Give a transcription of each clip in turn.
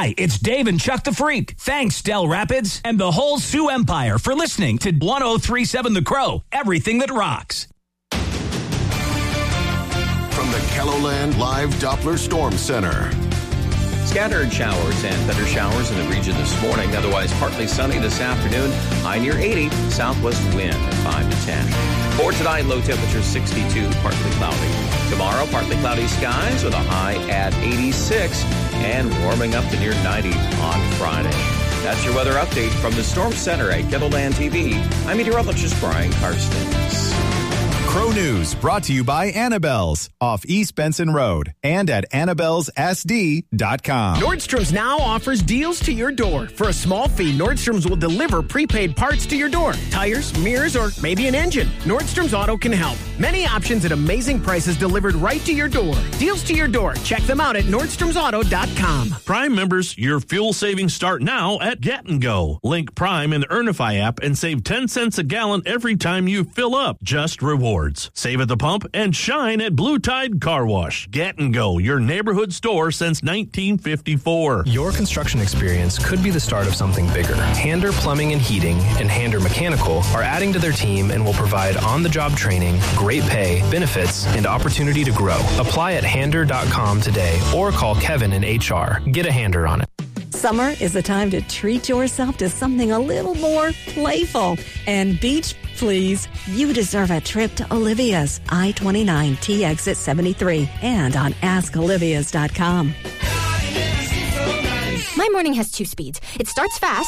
Hi, it's Dave and Chuck the Freak. Thanks, Del Rapids and the whole Sioux Empire for listening to 1037 The Crow, everything that rocks. From the KELOLAND Live Doppler Storm Center. Scattered showers and thunder showers in the region this morning. Otherwise, partly sunny this afternoon. High near 80. Southwest wind at 5 to 10. For tonight, low temperature 62, partly cloudy. Tomorrow, partly cloudy skies with a high at 86 and warming up to near 90 on Friday. That's your weather update from the Storm Center at KELOLAND TV. I'm meteorologist Brian Karstens. Crow News brought to you by Annabelle's off East Benson Road and at Annabelle'sSD.com. Nordstrom's now offers deals to your door. For a small fee, Nordstrom's will deliver prepaid parts to your door. Tires, mirrors, or maybe an engine. Nordstrom's Auto can help. Many options at amazing prices delivered right to your door. Deals to your door. Check them out at NordstromsAuto.com. Prime members, your fuel savings start now at Get & Go. Link Prime in the Earnify app and save 10 cents a gallon every time you fill up. Just rewards. Save at the pump and shine at Blue Tide Car Wash. Get & Go, your neighborhood store since 1954. Your construction experience could be the start of something bigger. Hander Plumbing and Heating and Hander Mechanical are adding to their team and will provide on-the-job training, great pay, benefits, and opportunity to grow. Apply at hander.com today or call Kevin in HR. Get a hander on it. Summer is the time to treat yourself to something a little more playful. And beach, please. You deserve a trip to Olivia's I-29 T exit 73 and on askolivias.com. My morning has 2 speeds. It starts fast.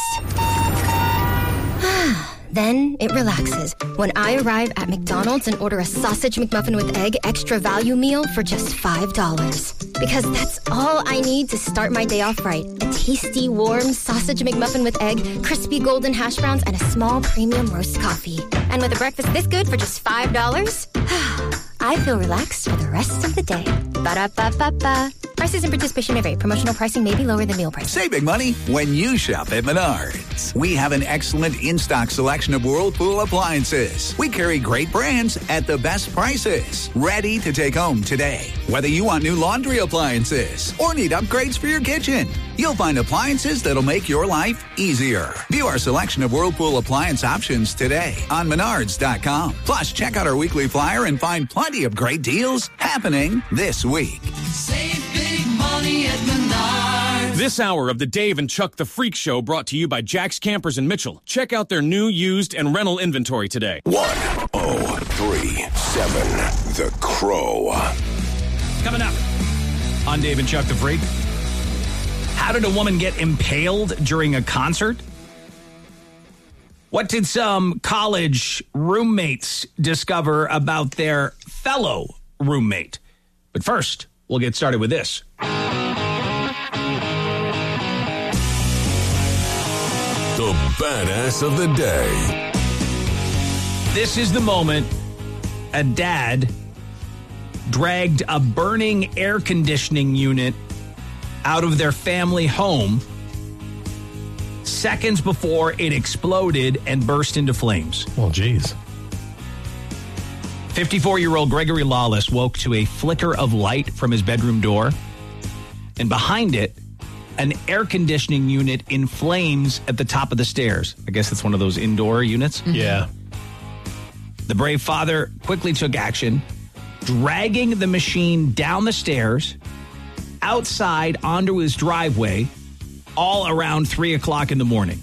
Then it relaxes when I arrive at McDonald's and order a sausage McMuffin with egg extra value meal for just $5. Because that's all I need to start my day off right. A tasty, warm sausage McMuffin with egg, crispy golden hash browns, and a small premium roast coffee. And with a breakfast this good for just $5, I feel relaxed for the rest of the day. Ba-da-ba-ba-ba. Prices and participation may vary. Promotional pricing may be lower than meal prices. Save big money when you shop at Menards. We have an excellent in-stock selection of Whirlpool appliances. We carry great brands at the best prices. Ready to take home today. Whether you want new laundry appliances or need upgrades for your kitchen, you'll find appliances that'll make your life easier. View our selection of Whirlpool appliance options today on Menards.com. Plus, check out our weekly flyer and find plenty of great deals happening this week. Save big money at Menards. This hour of the Dave and Chuck the Freak Show brought to you by Jack's Campers in Mitchell. Check out their new, used, and rental inventory today. 1037 The Crow. Coming up on Dave and Chuck the Freak. How did a woman get impaled during a concert? What did some college roommates discover about their fellow roommate? But first, we'll get started with this. The badass of the day. This is the moment a dad dragged a burning air conditioning unit out of their family home seconds before it exploded and burst into flames. Well, geez. 54-year-old Gregory Lawless woke to a flicker of light from his bedroom door, and behind it, an air conditioning unit in flames at the top of the stairs. I guess it's one of those indoor units. Mm-hmm. Yeah. The brave father quickly took action, dragging the machine down the stairs, outside onto his driveway, all around 3 o'clock in the morning.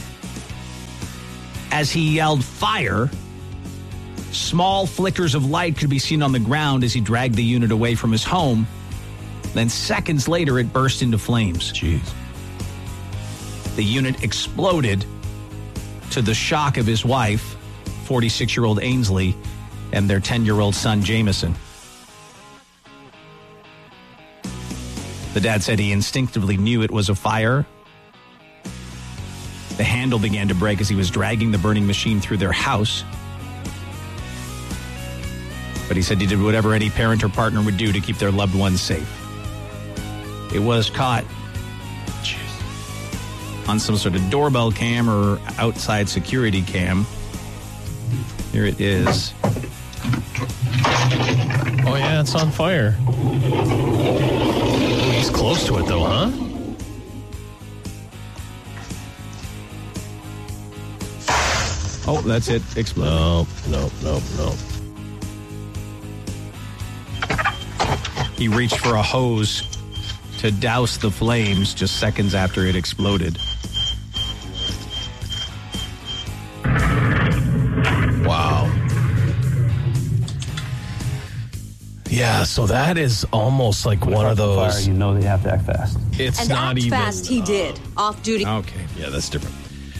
As he yelled fire, small flickers of light could be seen on the ground as he dragged the unit away from his home. Then seconds later, it burst into flames. Jeez. The unit exploded to the shock of his wife, 46-year-old Ainsley, and their 10-year-old son, Jameson. The dad said he instinctively knew it was a fire. The handle began to break as he was dragging the burning machine through their house. But he said he did whatever any parent or partner would do to keep their loved ones safe. It was caught on some sort of doorbell cam or outside security cam. Here it is. Oh, yeah, it's on fire. He's close to it, though, huh? Oh, that's it. Explode. No. He reached for a hose to douse the flames just seconds after it exploded. Wow. Yeah, so that is almost like one of those. Fire, you know they have to act fast. It's and not act even fast. He did off duty. Okay, yeah, that's different.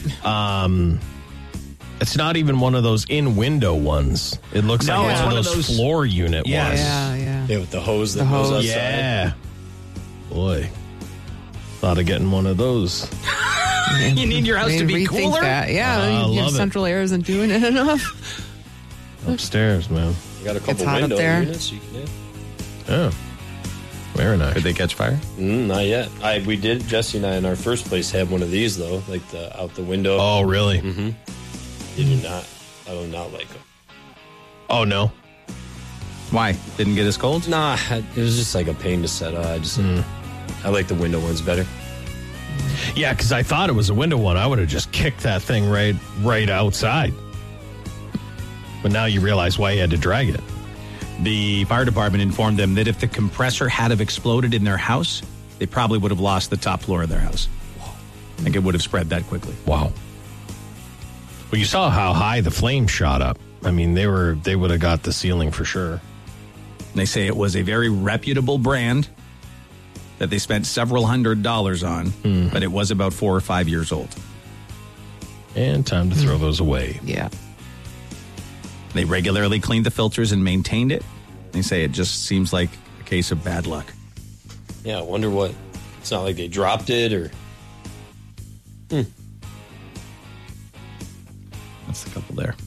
It's not even one of those in-window ones. It looks like it's one of those floor unit ones. Yeah, with the hose that goes outside. Yeah. Boy. Thought of getting one of those. You need your house to be cooler? That. Yeah, your central air isn't doing it enough. Upstairs, man. You got a couple hot window up there. units you can hit. Oh. Very nice. Could they catch fire? Not yet. We did. Jesse and I in our first place had one of these though, like the out the window. Oh, really? Mm-hmm. I do not like them. Oh, no? Why? Didn't get as cold? Nah, it was just like a pain to set up. I like the window ones better. Yeah, because I thought it was a window one. I would have just kicked that thing right outside. But now you realize why you had to drag it. The fire department informed them that if the compressor had have exploded in their house, they probably would have lost the top floor of their house. I think it would have spread that quickly. Wow. Well, you saw how high the flame shot up. I mean, they would have got the ceiling for sure. They say it was a very reputable brand that they spent several $100s on, but it was about 4 or 5 years old. And time to throw those away. Yeah. They regularly cleaned the filters and maintained it. They say it just seems like a case of bad luck. Yeah, I wonder what. It's not like they dropped it or. That's the couple there.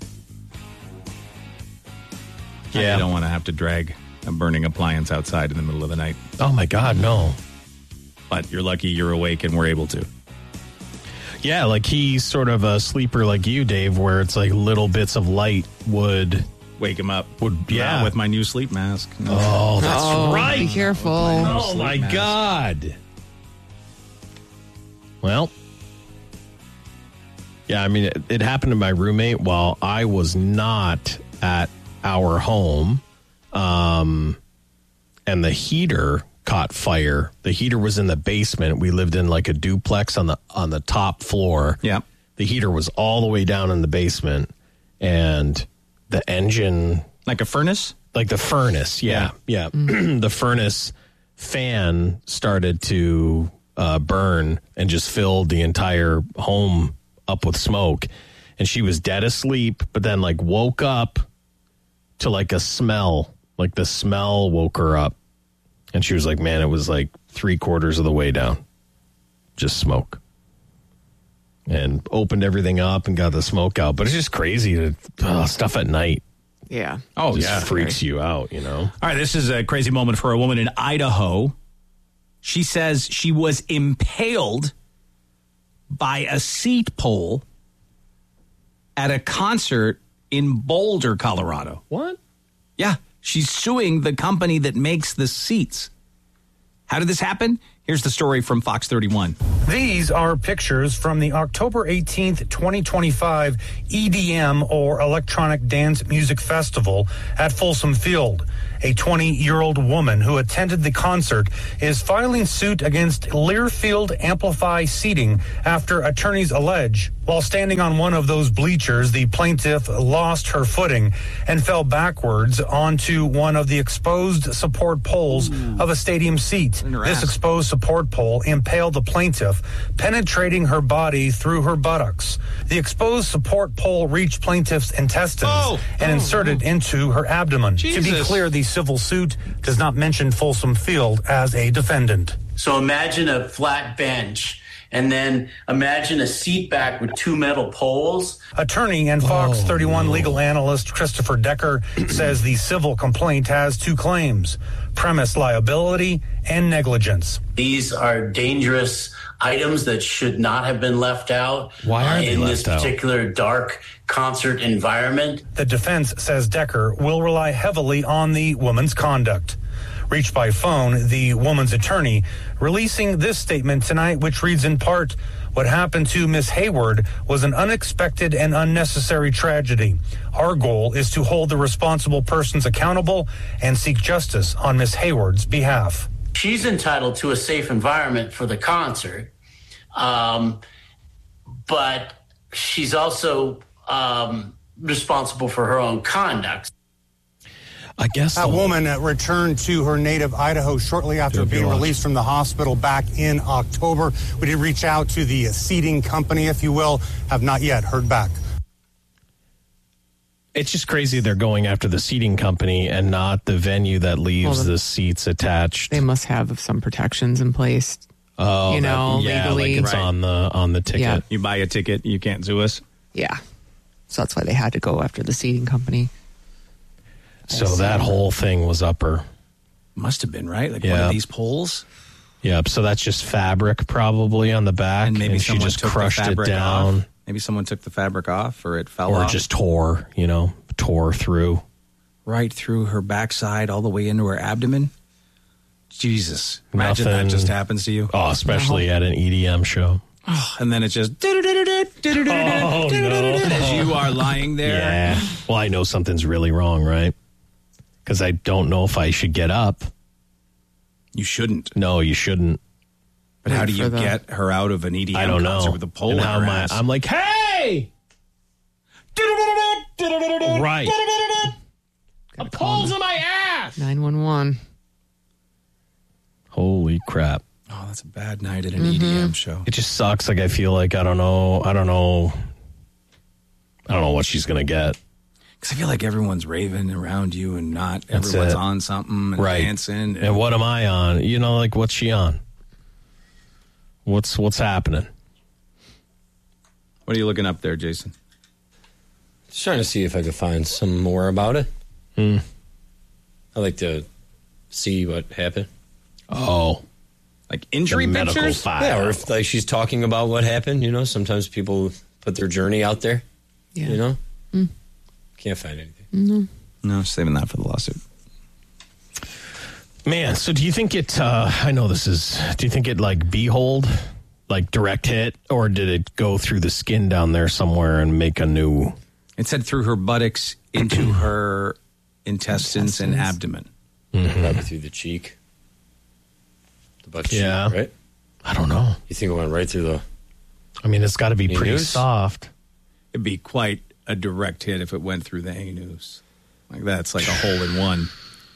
Yeah. You don't want to have to drag a burning appliance outside in the middle of the night. Oh, my God, no. But you're lucky you're awake and we're able to. Yeah, like he's sort of a sleeper like you, Dave, where it's like little bits of light would wake him up. Yeah. Not with my new sleep mask. No. Oh, that's right. Be careful. Oh, my God. Well, yeah, I mean, it happened to my roommate while I was not at our home, and the heater caught fire. The heater was in the basement. We lived in like a duplex on the top floor. Yeah. The heater was all the way down in the basement, and the engine, like a furnace? Like the furnace, yeah. The furnace fan started to burn and just filled the entire home up with smoke. And she was dead asleep, but then like woke up to like a smell. Like the smell woke her up. And she was like, man, it was like 3/4 of the way down. Just smoke. And opened everything up and got the smoke out. But it's just crazy to stuff at night. Yeah. Oh, just yeah. freaks you out, you know? All right, this is a crazy moment for a woman in Idaho. She says she was impaled by a seat pole at a concert in Boulder, Colorado. What? Yeah, she's suing the company that makes the seats. How did this happen? Here's the story from Fox 31. These are pictures from the October 18th, 2025 EDM or Electronic Dance Music Festival at Folsom Field. A 20-year-old woman who attended the concert is filing suit against Learfield Amplify Seating after attorneys allege while standing on one of those bleachers, the plaintiff lost her footing and fell backwards onto one of the exposed support poles of a stadium seat. This exposed support pole impaled the plaintiff, penetrating her body through her buttocks. The exposed support pole reached plaintiff's intestines and inserted into her abdomen. Jesus. To be clear, the civil suit does not mention Folsom Field as a defendant. So imagine a flat bench, and then imagine a seat back with two metal poles. Attorney and Fox 31 legal analyst Christopher Decker says the civil complaint has two claims: premise liability and negligence. These are dangerous items that should not have been left out. Why are they in left this out? particular dark concert environment? The defense says Decker will rely heavily on the woman's conduct. reached by phone the woman's attorney, releasing this statement tonight, which reads in part, "What happened to Miss Hayward was an unexpected and unnecessary tragedy. Our goal is to hold the responsible persons accountable and seek justice on Miss Hayward's behalf." She's entitled to a safe environment for the concert, but she's also responsible for her own conduct. I guess that woman returned to her native Idaho shortly after being released from the hospital back in October. We did reach out to the seating company, if you will, have not yet heard back. It's just crazy they're going after the seating company and not the venue that leaves the seats attached. They must have some protections in place. Oh, legally. Like it's on the ticket. Yeah. You buy a ticket, you can't sue us. Yeah. So that's why they had to go after the seating company. So that whole thing was upper. Must have been, right? Like one of these poles? Yep. So that's just fabric probably on the back. And maybe she someone just took crushed the it fabric down. off. Maybe someone took the fabric off or it fell off. Or just tore through. Right through her backside all the way into her abdomen. Jesus. Imagine that just happens to you. Oh, especially at an EDM show. Oh, and then it's just as you are lying there. Yeah. Well, I know something's really wrong, right? Because I don't know if I should get up. You shouldn't. No, you shouldn't. But how do you get her out of an EDM I don't concert know. with a pole and in how her am I, ass? I'm like, hey! Right. A pole's in my ass! 911. Holy crap. Oh, that's a bad night at an EDM show. It just sucks. Like, I feel like I don't know what she's going to get. Because I feel like everyone's raving around you and not That's everyone's it. on something and Right. dancing. And what am I on? Like, what's she on? What's happening? What are you looking up there, Jason? Just trying to see if I could find some more about it. I like to see what happened. Oh. Like injury The medical pictures? file. Yeah, or if she's talking about what happened, sometimes people put their journey out there. Yeah. Can't find anything. No, saving that for the lawsuit. Man, so do you think it, do you think it like behold, like direct hit, or did it go through the skin down there somewhere and make a new? It said through her buttocks into her intestines and abdomen. Probably through the cheek. The butt cheek, right? I don't know. You think it went right through the... I mean, it's got to be pretty anus? soft. It'd be quite a direct hit if it went through the anus. Like that's like a hole in one.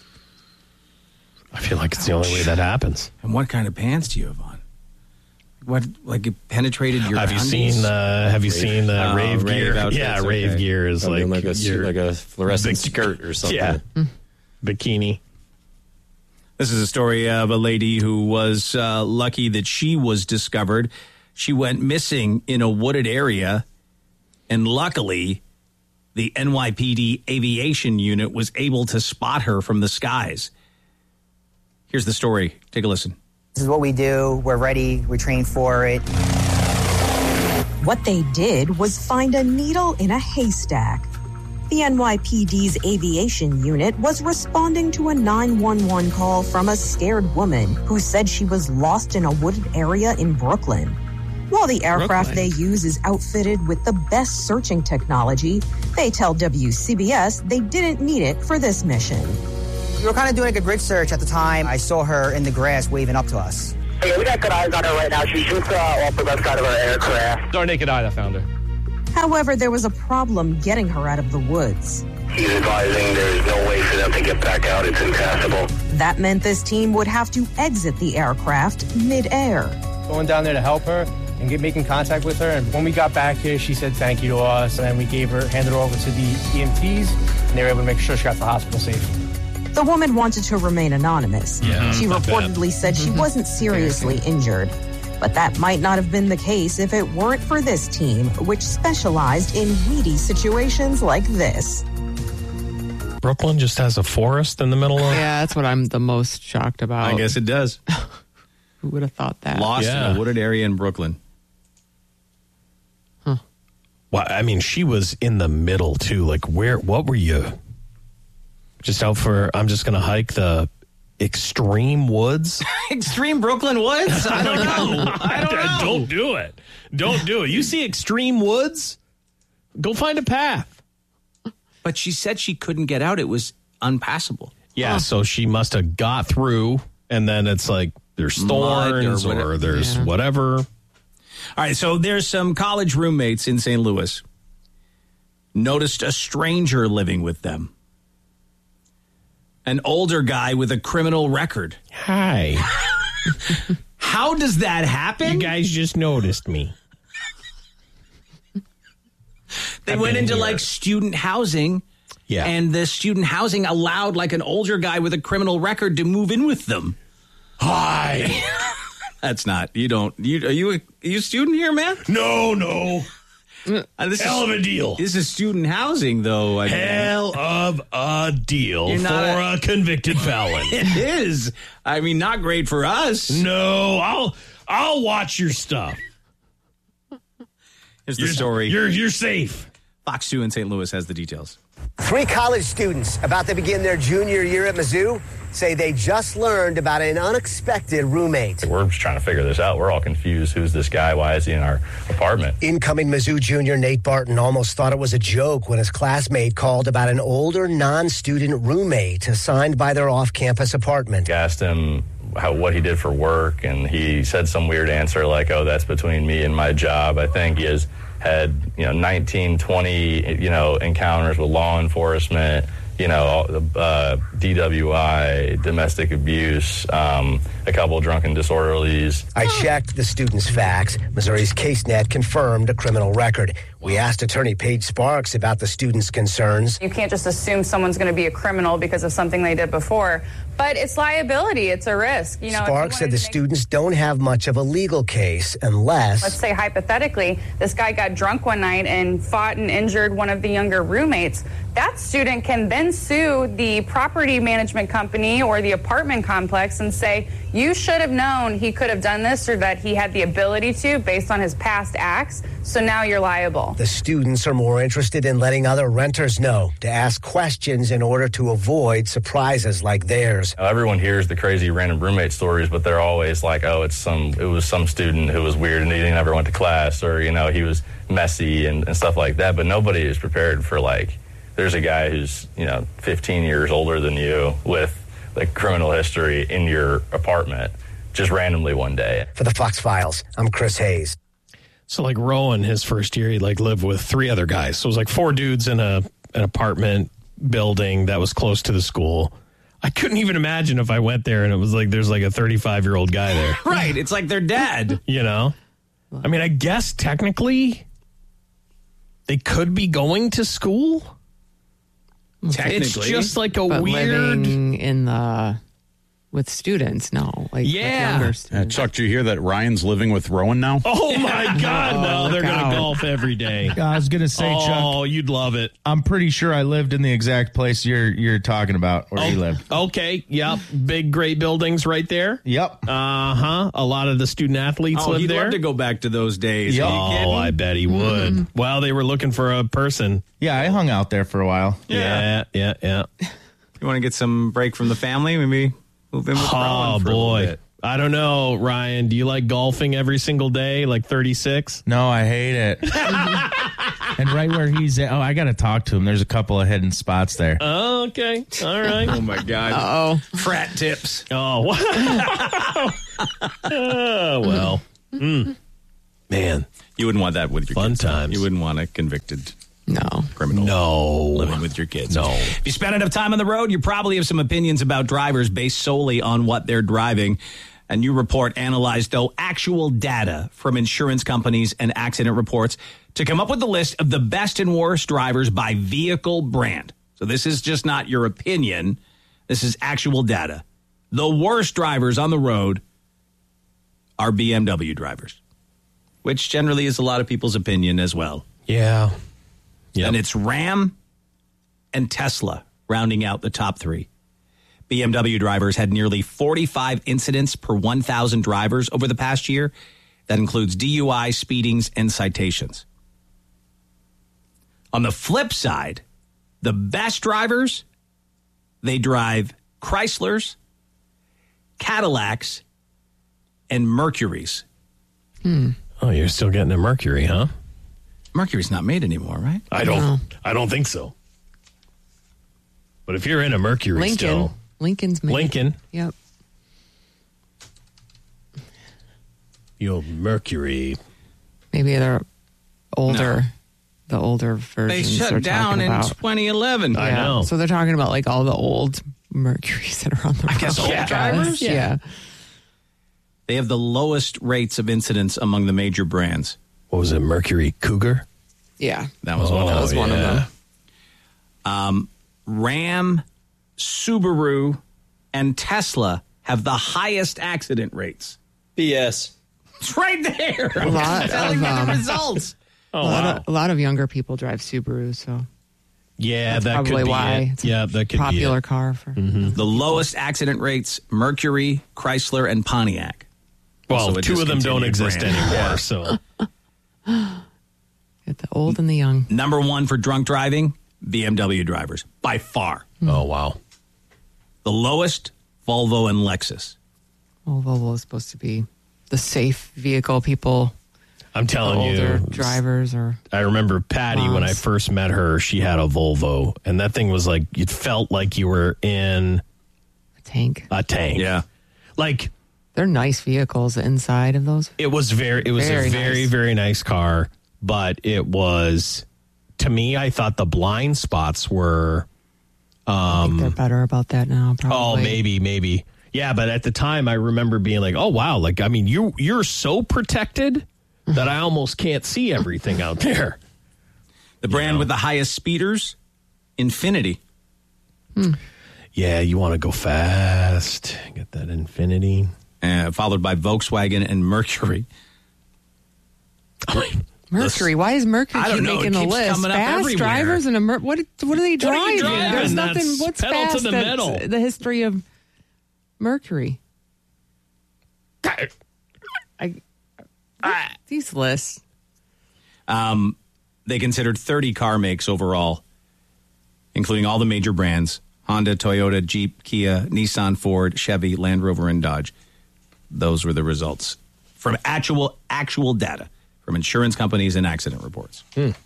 I feel like it's the only way that happens. And what kind of pants do you have on? What, like it penetrated your Have you undies? seen the rave gear? outfits, Yeah, okay. rave gear is Probably like like a fluorescent skirt or something. Yeah, bikini. This is a story of a lady who was lucky that she was discovered. She went missing in a wooded area, and luckily, the NYPD aviation unit was able to spot her from the skies. Here's the story. Take a listen. This is what we do. We're ready. We train for it. What they did was find a needle in a haystack. The NYPD's aviation unit was responding to a 911 call from a scared woman who said she was lost in a wooded area in Brooklyn. While the aircraft they use is outfitted with the best searching technology, they tell WCBS they didn't need it for this mission. We were kind of doing like a grid search at the time. I saw her in the grass waving up to us. Yeah, we got good eyes on her right now. She's just off the left side of our aircraft. It's our naked eye that found her. However, there was a problem getting her out of the woods. He's advising there's no way for them to get back out. It's impassable. That meant this team would have to exit the aircraft mid-air. Going down there to help her and making contact with her. And when we got back here, she said thank you to us. And then we handed her over to the EMTs, and they were able to make sure she got to the hospital safe. The woman wanted to remain anonymous. Yeah, she not reportedly bad. said she wasn't seriously injured. But that might not have been the case if it weren't for this team, which specialized in weedy situations like this. Brooklyn just has a forest in the middle of it. Yeah, that's what I'm the most shocked about. I guess it does. Who would have thought that? Lost in a wooded area in Brooklyn. Well, I mean, she was in the middle too. Like, what were you? Just out for, I'm just going to hike the Extreme Woods? Extreme Brooklyn Woods? I don't know. I don't know. Don't do it. Don't do it. You see Extreme Woods? Go find a path. But she said she couldn't get out. It was unpassable. Yeah, so she must have got through, and then it's like there's thorns or there's whatever. All right, so there's some college roommates in St. Louis. Noticed a stranger living with them. An older guy with a criminal record. Hi. How does that happen? You guys just noticed me. They went into like student housing. Yeah. And the student housing allowed like an older guy with a criminal record to move in with them. Hi. That's not. Are you a student here, man? No. Hell of a deal. This is student housing, though. Hell of a deal for a convicted felon. It is. I mean, not great for us. No, I'll watch your stuff. Here's the story. You're safe. Fox 2 in St. Louis has the details. 3 college students about to begin their junior year at Mizzou say they just learned about an unexpected roommate. We're just trying to figure this out. We're all confused. Who's this guy? Why is he in our apartment? Incoming Mizzou junior Nate Barton almost thought it was a joke when his classmate called about an older non-student roommate assigned by their off-campus apartment. I asked him what he did for work, and he said some weird answer like, oh, that's between me and my job. I think he has had 19, 20 encounters with law enforcement, DWI, domestic abuse, a couple of drunken disorderlies. I checked the student's facts. Missouri's CaseNet confirmed a criminal record. We asked attorney Paige Sparks about the student's concerns. You can't just assume someone's going to be a criminal because of something they did before. But it's liability. It's a risk. Sparks said the students don't have much of a legal case unless... Let's say hypothetically, this guy got drunk one night and fought and injured one of the younger roommates. That student can then sue the property management company or the apartment complex and say, you should have known he could have done this or that he had the ability to based on his past acts, so now you're liable. The students are more interested in letting other renters know to ask questions in order to avoid surprises like theirs. Everyone hears the crazy random roommate stories, but they're always like, oh, it was some student who was weird and he never went to class, or, he was messy and stuff like that. But nobody is prepared for, there's a guy who's, 15 years older than you with criminal history in your apartment just randomly one day. For the Fox Files, I'm Chris Hayes. So Rowan, his first year, he lived with 3 other guys. So it was 4 dudes in an apartment building that was close to the school. I couldn't even imagine if I went there and it was there's a 35-year-old guy there. Right. It's like their dad. I mean, I guess technically they could be going to school. Technically. It's just a but weird... living with students, no. With younger students. Chuck, did you hear that Ryan's living with Rowan now? Oh, my God. Well, they're going to golf every day. I was going to say, Chuck. Oh, you'd love it. I'm pretty sure I lived in the exact place you're talking about, where you live. Okay, yep. Big, great buildings right there. Yep. Uh-huh. A lot of the student athletes live he'd there. love to go back to those days. Yep. Oh, I bet he would. Well, they were looking for a person. Yeah, I hung out there for a while. Yeah. You want to get some break from the family? Maybe move in with Rowan for a little bit. I don't know, Ryan. Do you like golfing every single day, 36? No, I hate it. And right where he's at, I got to talk to him. There's a couple of hidden spots there. Oh, okay. All right. Oh, my God. Uh-oh. Frat tips. Oh, well. Man. You wouldn't want that with your Fun kids. times. You wouldn't want a convicted criminal living with your kids. No. If you spend enough time on the road, you probably have some opinions about drivers based solely on what they're driving. A new report analyzed, though, actual data from insurance companies and accident reports to come up with a list of the best and worst drivers by vehicle brand. So this is just not your opinion. This is actual data. The worst drivers on the road are BMW drivers, which generally is a lot of people's opinion as well. Yeah. Yep. And it's Ram and Tesla rounding out the top 3. BMW drivers had nearly 45 incidents per 1,000 drivers over the past year. That includes DUI, speedings, and citations. On the flip side, the best drivers, they drive Chryslers Cadillacs, and Mercurys. Oh, you're still getting a Mercury, huh? Mercury's not made anymore, right? I don't think so. But if you're in a Mercury Lincoln. still. Lincoln's made. Lincoln. Yep. The old Mercury. Maybe they're older. No. The older versions. They shut down in 2011. I know. So they're talking about like all the old Mercurys that are on the road. I guess old drivers? Yeah. They have the lowest rates of incidents among the major brands. What was it, Mercury Cougar? Yeah. That was one of them. one of them. Ram, Subaru, and Tesla have the highest accident rates. BS. It's right there. A lot telling you of the results. a lot of younger people drive Subaru, so Yeah, that's that probably could be why. it. It's Yeah, that could popular be it. car for. The lowest accident rates, Mercury, Chrysler, and Pontiac. Well, Also a two of them don't discontinued exist brand. anymore, Yeah. so. Get the old and the young. Number one for drunk driving, BMW drivers, by far. Oh, wow. The lowest, Volvo and Lexus. Well, Volvo is supposed to be the safe vehicle. People, I'm telling older you. drivers or. I remember Patty, when I Moms. first met her, she had a Volvo, and that thing was like, it felt like you were in A tank. a tank. Yeah. Like, They're nice vehicles inside of those. it was a very nice. very nice car, but it was, to me, I thought the blind spots were, I think they're better about that now, oh, probably. maybe. Yeah, but at the time, I remember being like, oh, wow. Like, I mean, you're so protected that I almost can't see everything out there. The brand with the highest speeders, Infinity. Yeah, you want to go fast. Get that Infinity. Followed by Volkswagen and Mercury. Mercury. Why is Mercury I don't keep know. It making the keeps list? coming up Fast everywhere. drivers and a what are they driving? driving? There's nothing. That's What's pedal to fast? the That's metal. the history of Mercury. These lists. They considered 30 car makes overall, including all the major brands: Honda, Toyota, Jeep, Kia, Nissan, Ford, Chevy, Land Rover, and Dodge. Those were the results from actual data from insurance companies and accident reports.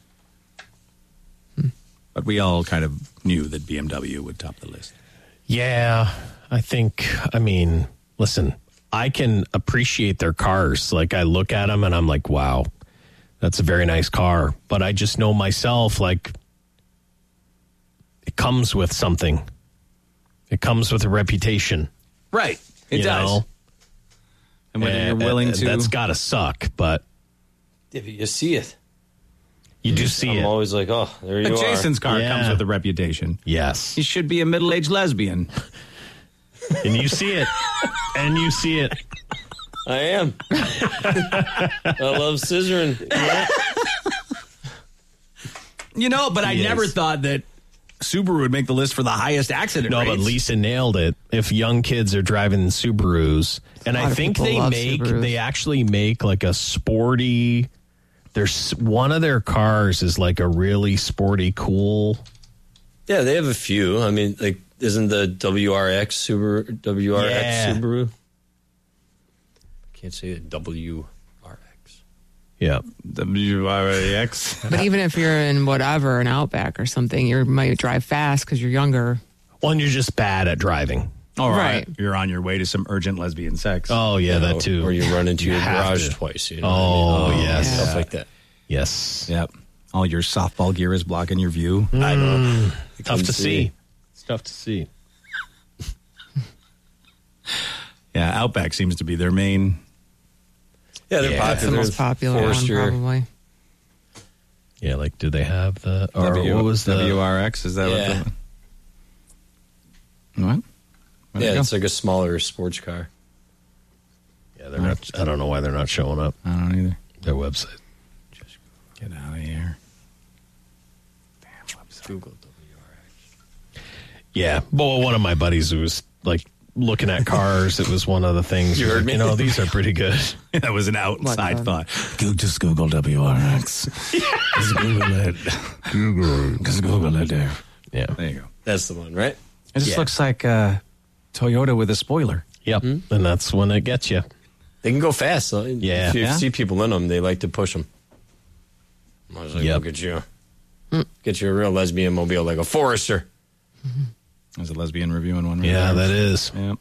But we all kind of knew that BMW would top the list. Yeah, I mean, listen, I can appreciate their cars. Like, I look at them and I'm like, wow, that's a very nice car. But I just know myself, like, it comes with something. It comes with a reputation. Right. It does. know? And whether you're willing to... That's got to suck, but... Yeah, but you see it. You do see it. I'm always like, oh, there you But are. Jason's car Yeah. comes with a reputation. Yes. He should be a middle-aged lesbian. And you see it. And you see it. I am. I love scissoring. You know, but I He never is. thought that Subaru would make the list for the highest accident No, rates. but Lisa nailed it. If young kids are driving Subarus, and A lot I of think people love they Subarus. actually make like a sporty. There's one of their cars is like a really sporty, cool. Yeah, they have a few. I mean, like, isn't the WRX Subaru? I can't say it. WRX. Yeah. WRX. But even if you're in whatever, an Outback or something, you might drive fast because you're younger. Well, and you're just bad at driving. All Right. right. You're on your way to some urgent lesbian sex. Oh, yeah, You know, that too. Or you run into You your have garage to. twice. You know Oh, what I mean? yes. Stuff like that. Yes. Yep. All your softball gear is blocking your view. I know. Tough Couldn't to see. It's tough to see. Yeah, Outback seems to be their main. Yeah, they're Yeah. popular. That's the most popular Forester. one, probably. Yeah, like, do they have the... Or what was the... WRX? Is that Yeah. what the... What? Where'd it Yeah, go? it's like a smaller sports car. Yeah, they're not... I don't know why they're not showing up. I don't either. Their website. Get out of here. Google Yeah. Well, one of my buddies who was like looking at cars, it was one of the things. You heard me? You know, these are pretty good. That was an outside What, thought. Just Google WRX. Just Google it. Just Google it there. Yeah. There you go. That's the one, right? It just looks like a Toyota with a spoiler. Yep, and that's when it gets you. They can go fast. So Yeah. If you see people in them, they like to push them. I was like, look at you. Get you a real lesbian mobile, like a Forester. There's a lesbian reviewing one. Yeah, that is. Yep.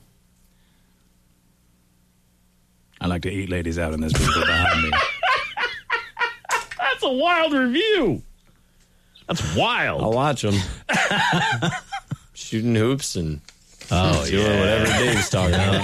I like to eat ladies out in this people behind me. That's a wild review. That's wild. I'll watch them. Shooting hoops and doing whatever Dave's talking about.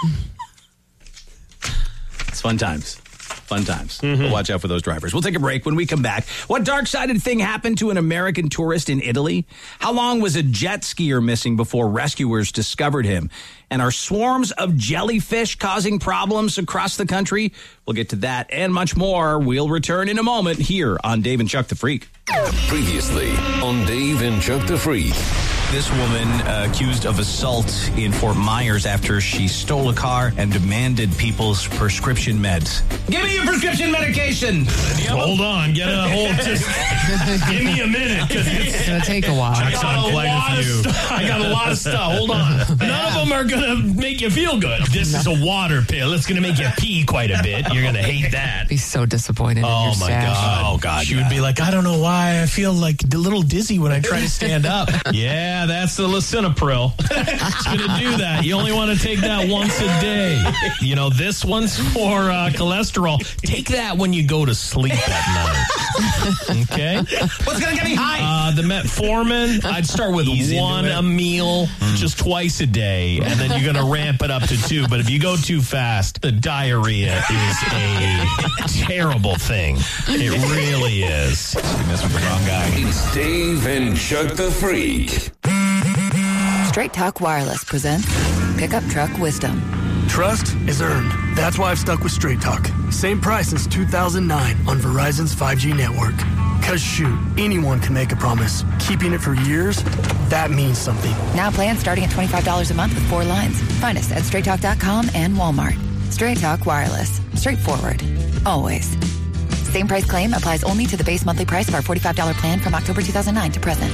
It's fun times. Fun times. But watch out for those drivers. We'll take a break. When we come back, what dark-sided thing happened to an American tourist in Italy? How long was a jet skier missing before rescuers discovered him? And are swarms of jellyfish causing problems across the country? We'll get to that and much more. We'll return in a moment here on Dave and Chuck the Freak. Previously on Dave and Chuck the Freak. This woman accused of assault in Fort Myers after she stole a car and demanded people's prescription meds. Give me your prescription medication! Hold on, get a hold. Just give me a minute, because It's going to take a while. I got a lot of stuff. Hold on. None of them are going to make you feel good. This is a water pill. It's going to make you pee quite a bit. You're going to hate that. Be so disappointed in your Oh, my stash. God. Oh, God. She would be like, I don't know why. I feel like a little dizzy when I try to stand up. Yeah, that's the lisinopril. It's going to do that. You only want to take that once a day. You know, this one's for cholesterol. Take that when you go to sleep at night. Okay? What's going to get me high? The metformin, I'd start with one a meal, just twice a day, and then you're going to ramp it up to 2. But if you go too fast, the diarrhea is a terrible thing. It really is. That's the wrong guy. It's Dave and Chuck the Freak. Straight Talk Wireless presents Pickup Truck Wisdom. Trust is earned. That's why I've stuck with Straight Talk. Same price since 2009 on Verizon's 5G network. Because shoot, anyone can make a promise. Keeping it for years, that means something. Now plans starting at $25 a month with 4 lines. Find us at straighttalk.com and Walmart. Straight Talk Wireless. Straightforward. Always. Same price claim applies only to the base monthly price of our $45 plan from October 2009 to present.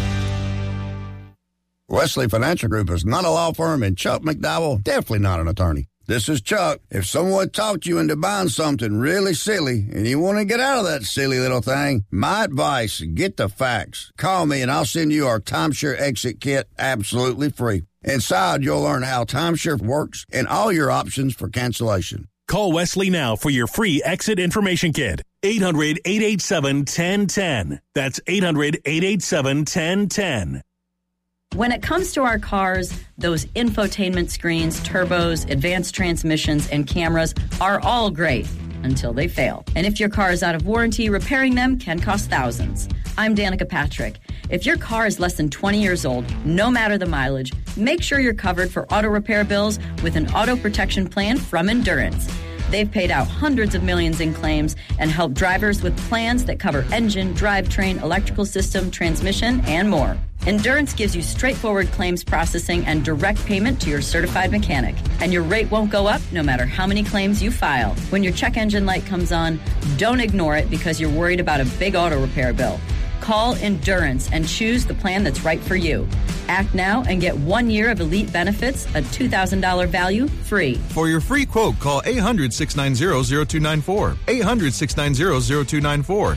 Wesley Financial Group is not a law firm, and Chuck McDowell definitely not an attorney. This is Chuck. If someone talked you into buying something really silly and you want to get out of that silly little thing, my advice, get the facts. Call me and I'll send you our timeshare exit kit absolutely free. Inside, you'll learn how timeshare works and all your options for cancellation. Call Wesley now for your free exit information kit. 800-887-1010. That's 800-887-1010. When it comes to our cars, those infotainment screens, turbos, advanced transmissions, and cameras are all great until they fail. And if your car is out of warranty, repairing them can cost thousands. I'm Danica Patrick. If your car is less than 20 years old, no matter the mileage, make sure you're covered for auto repair bills with an auto protection plan from Endurance. They've paid out hundreds of millions in claims and helped drivers with plans that cover engine, drivetrain, electrical system, transmission, and more. Endurance gives you straightforward claims processing and direct payment to your certified mechanic. And your rate won't go up no matter how many claims you file. When your check engine light comes on, don't ignore it because you're worried about a big auto repair bill. Call Endurance and choose the plan that's right for you. Act now and get 1 year of elite benefits, a $2,000 value, free. For your free quote, call 800-690-0294. 800-690-0294.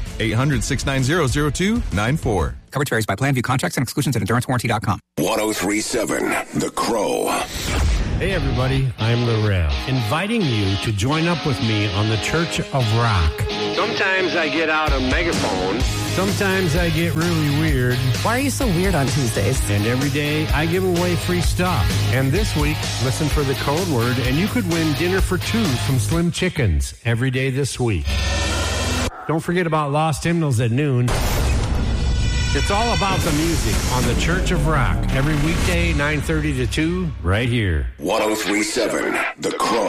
800-690-0294. Coverage varies by plan. View contracts and exclusions at EnduranceWarranty.com. 103.7 The Crow. Hey everybody, I'm the Rev, inviting you to join up with me on the Church of Rock. Sometimes I get out a megaphone. Sometimes I get really weird. Why are you so weird on Tuesdays? And every day I give away free stuff. And this week, listen for the code word and you could win dinner for 2 from Slim Chickens every day this week. Don't forget about Lost Hymnals at noon. It's all about the music on the Church of Rock every weekday, 9:30 to 2, right here. 103.7 The Crow.